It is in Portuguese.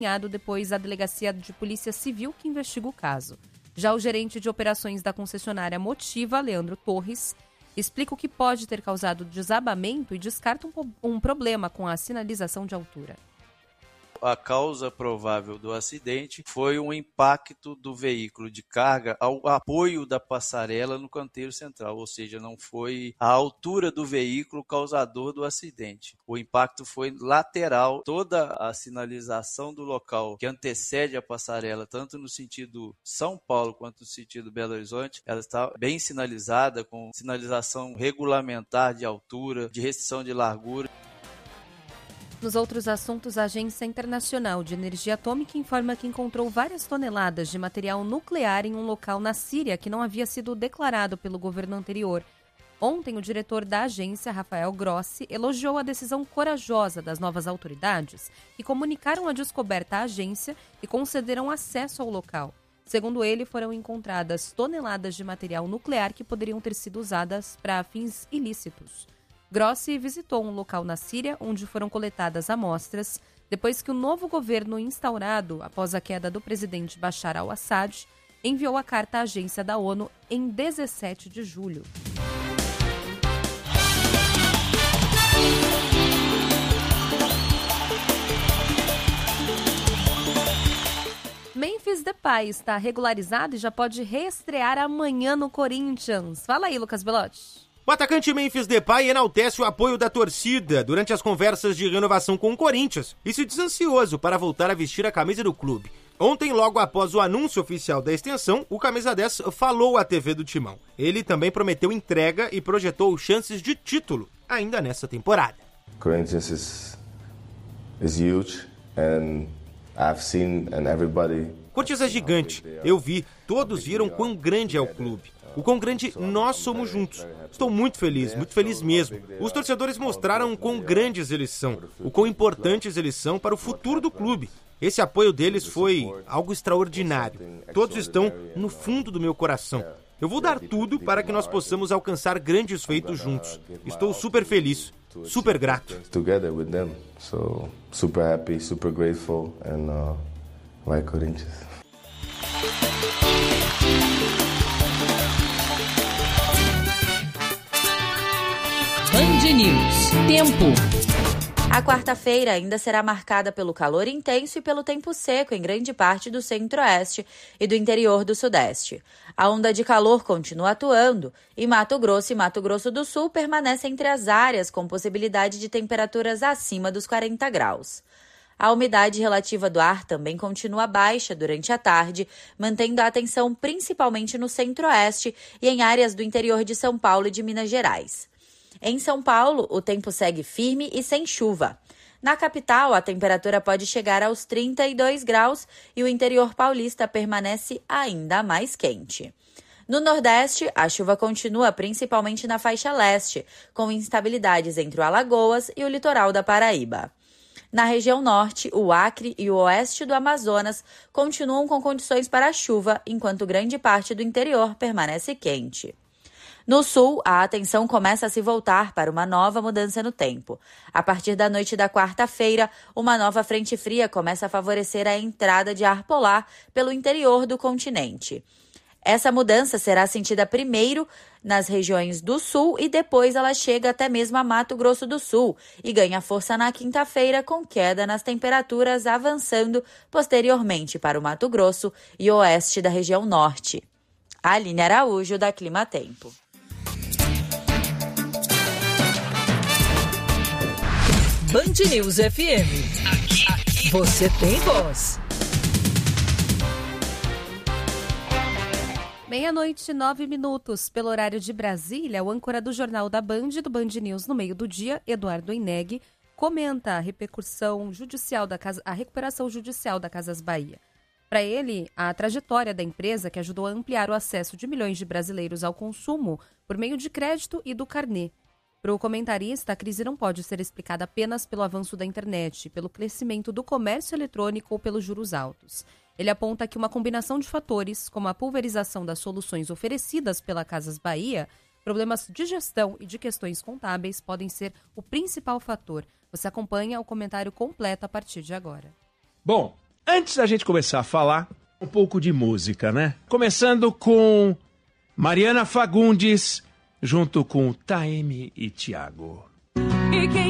encaminhado depois à Delegacia de Polícia Civil que investiga o caso. Já o gerente de operações da concessionária Motiva, Leandro Torres, explica o que pode ter causado desabamento e descarta um problema com a sinalização de altura. A causa provável do acidente foi um impacto do veículo de carga ao apoio da passarela no canteiro central, ou seja, não foi a altura do veículo causador do acidente. O impacto foi lateral. Toda a sinalização do local que antecede a passarela, tanto no sentido São Paulo quanto no sentido Belo Horizonte, ela está bem sinalizada, com sinalização regulamentar de altura, de restrição de largura. Nos outros assuntos, a Agência Internacional de Energia Atômica informa que encontrou várias toneladas de material nuclear em um local na Síria que não havia sido declarado pelo governo anterior. Ontem, o diretor da agência, Rafael Grossi, elogiou a decisão corajosa das novas autoridades, que comunicaram a descoberta à agência e concederam acesso ao local. Segundo ele, foram encontradas toneladas de material nuclear que poderiam ter sido usadas para fins ilícitos. Grossi visitou um local na Síria onde foram coletadas amostras depois que o novo governo instaurado após a queda do presidente Bashar al-Assad enviou a carta à agência da ONU em 17 de julho. Memphis Depay está regularizado e já pode reestrear amanhã no Corinthians. Fala aí, Lucas Belotti. O atacante Memphis Depay enaltece o apoio da torcida durante as conversas de renovação com o Corinthians e se diz ansioso para voltar a vestir a camisa do clube. Ontem, logo após o anúncio oficial da extensão, o camisa 10 falou à TV do Timão. Ele também prometeu entrega e projetou chances de título ainda nessa temporada. Corinthians is huge and I've seen and everybody. Corinthians é gigante. Eu vi, todos viram quão grande é o clube. O quão grande nós somos juntos. Estou muito feliz mesmo. Os torcedores mostraram o quão grandes eles são, o quão importantes eles são para o futuro do clube. Esse apoio deles foi algo extraordinário. Todos estão no fundo do meu coração. Eu vou dar tudo para que nós possamos alcançar grandes feitos juntos. Estou super feliz, super grato. Together with them. So, super happy, super grateful and like Corinthians. Band News. Tempo. A quarta-feira ainda será marcada pelo calor intenso e pelo tempo seco em grande parte do centro-oeste e do interior do sudeste. A onda de calor continua atuando e Mato Grosso e Mato Grosso do Sul permanecem entre as áreas com possibilidade de temperaturas acima dos 40 graus. A umidade relativa do ar também continua baixa durante a tarde, mantendo a atenção principalmente no centro-oeste e em áreas do interior de São Paulo e de Minas Gerais. Em São Paulo, o tempo segue firme e sem chuva. Na capital, a temperatura pode chegar aos 32 graus e o interior paulista permanece ainda mais quente. No Nordeste, a chuva continua principalmente na faixa leste, com instabilidades entre o Alagoas e o litoral da Paraíba. Na região norte, o Acre e o oeste do Amazonas continuam com condições para chuva, enquanto grande parte do interior permanece quente. No sul, a atenção começa a se voltar para uma nova mudança no tempo. A partir da noite da quarta-feira, uma nova frente fria começa a favorecer a entrada de ar polar pelo interior do continente. Essa mudança será sentida primeiro nas regiões do sul e depois ela chega até mesmo a Mato Grosso do Sul e ganha força na quinta-feira com queda nas temperaturas avançando posteriormente para o Mato Grosso e oeste da região norte. Aline Araújo, da Clima Tempo. Band News FM. Aqui você tem voz. 00:09. Pelo horário de Brasília, o âncora do Jornal da Band, do Band News no meio do dia, Eduardo Ineg, comenta a recuperação judicial da Casas Bahia. Para ele, a trajetória da empresa que ajudou a ampliar o acesso de milhões de brasileiros ao consumo por meio de crédito e do carnê. Para o comentarista, a crise não pode ser explicada apenas pelo avanço da internet, pelo crescimento do comércio eletrônico ou pelos juros altos. Ele aponta que uma combinação de fatores, como a pulverização das soluções oferecidas pela Casas Bahia, problemas de gestão e de questões contábeis podem ser o principal fator. Você acompanha o comentário completo a partir de agora. Bom, Antes da gente começar a falar um pouco de música, né? Começando com Mariana Fagundes, junto com Taeme e Thiago. E quem